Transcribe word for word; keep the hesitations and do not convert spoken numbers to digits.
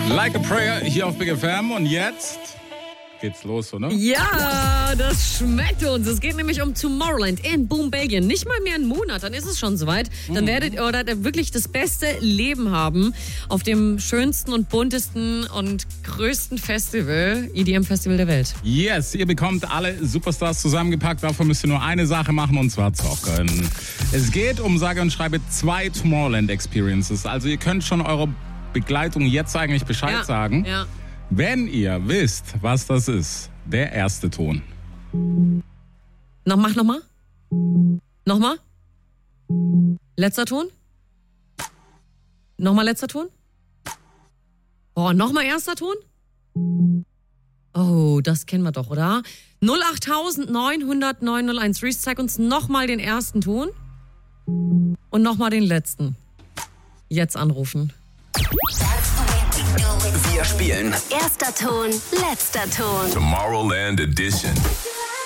Like a Prayer hier auf Big F M und jetzt geht's los, oder? Ja, das schmeckt uns. Es geht nämlich um Tomorrowland in Boom, Belgien. Nicht mal mehr einen Monat, dann ist es schon soweit. Dann werdet ihr oder wirklich das beste Leben haben auf dem schönsten und buntesten und größten Festival, E D M-Festival der Welt. Yes, ihr bekommt alle Superstars zusammengepackt. Dafür müsst ihr nur eine Sache machen und zwar zocken. Es geht um sage und schreibe zwei Tomorrowland-Experiences. Also ihr könnt schon eure Begleitung jetzt eigentlich Bescheid Ja, sagen. ja. Wenn ihr wisst, was das ist, der erste Ton. Noch, mach nochmal. Nochmal. Letzter Ton. Nochmal letzter Ton. Oh, nochmal erster Ton. Oh, das kennen wir doch, oder? null acht neun null null neun null eins. Reese, zeig uns nochmal den ersten Ton. Und nochmal den letzten. Jetzt anrufen. Wir spielen Erster Ton, letzter Ton. Tomorrowland Edition.